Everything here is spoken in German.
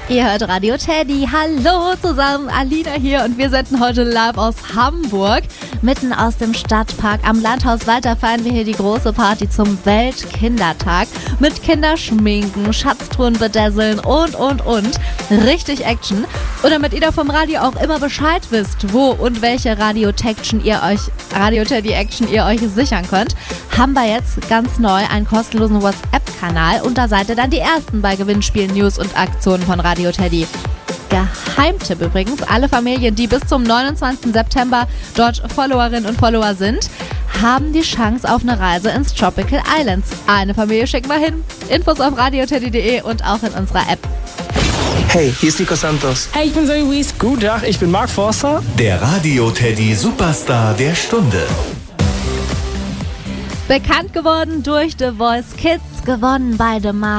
Ihr hört Radio Teddy. Hallo zusammen, Alina hier und wir senden heute live aus Hamburg. Mitten aus dem Stadtpark am Landhaus Walter feiern wir hier die große Party zum Weltkindertag. Mit Kinderschminken, Schatztruhen bedesseln und. Richtig Action. Und damit ihr da vom Radio auch immer Bescheid wisst, wo und welche Radio Teddy Action ihr euch sichern könnt, haben wir jetzt ganz neu einen kostenlosen WhatsApp-Kanal und da seid ihr dann die Ersten bei Gewinnspielen, News und Aktionen von Radio Teddy. Geheimtipp übrigens, alle Familien, die bis zum 29. September dort Followerinnen und Follower sind, haben die Chance auf eine Reise ins Tropical Islands. Eine Familie schicken wir hin. Infos auf radioteddy.de und auch in unserer App. Hey, hier ist Nico Santos. Hey, ich bin Zoe Wies. Guten Tag, ich bin Mark Forster. Der Radio Teddy Superstar der Stunde. Bekannt geworden durch The Voice Kids, gewonnen bei The